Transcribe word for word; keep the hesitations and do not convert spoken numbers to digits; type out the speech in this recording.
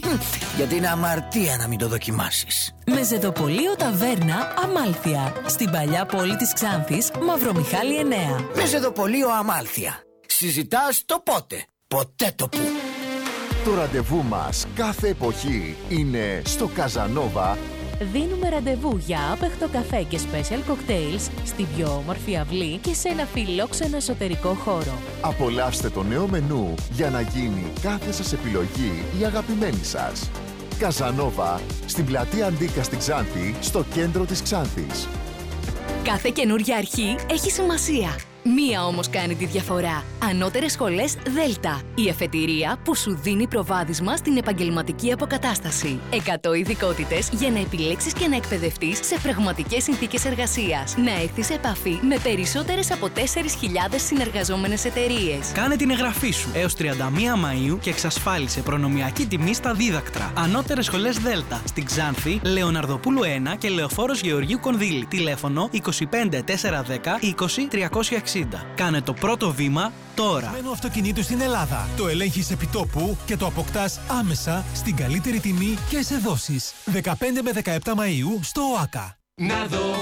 Γιατί είναι αμαρτία να μην το δοκιμάσεις. Μεζεδοπολείο Ταβέρνα Αμάλθεια. Στην παλιά πόλη της Ξάνθης, Μαυρομιχάλη εννέα. Μεζεδοπολείο Αμάλθεια. Συζητάς το πότε, ποτέ το που. Το ραντεβού μας κάθε εποχή είναι στο Καζανόβα. Δίνουμε ραντεβού για άπεχτο καφέ και special cocktails στην πιο όμορφη αυλή και σε ένα φιλόξενο εσωτερικό χώρο. Απολαύστε το νέο μενού για να γίνει κάθε σας επιλογή η αγαπημένη σας. Καζανόβα, στην πλατεία Αντίκα στην Ξάνθη, στο κέντρο της Ξάνθης. Κάθε καινούργια αρχή έχει σημασία. Μία όμως κάνει τη διαφορά. Ανώτερες σχολές Δέλτα. Η εφετηρία που σου δίνει προβάδισμα στην επαγγελματική αποκατάσταση. εκατό ειδικότητες για να επιλέξεις και να εκπαιδευτείς σε πραγματικές συνθήκες εργασίας. Να έρθεις σε επαφή με περισσότερες από τέσσερις χιλιάδες συνεργαζόμενες εταιρείες. Κάνε την εγγραφή σου έως τριάντα μία Μαΐου και εξασφάλισε προνομιακή τιμή στα δίδακτρα. Ανώτερες σχολές Δέλτα. Στην Ξάνθη, Λεωναρδοπούλου ένα και Λεωφόρος Γεωργίου Κονδύλη. Τηλέφωνο είκοσι πέντε τετρακόσια δέκα είκοσι τριακόσια εξήντα. Κάνε το πρώτο βήμα τώρα. Μένω αυτοκινήτου στην Ελλάδα. Το ελέγχεις επιτόπου και το αποκτάς άμεσα στην καλύτερη τιμή και σε δόσεις. δεκαπέντε με δεκαεπτά Μαΐου στο ΟΑΚΑ. Να δω.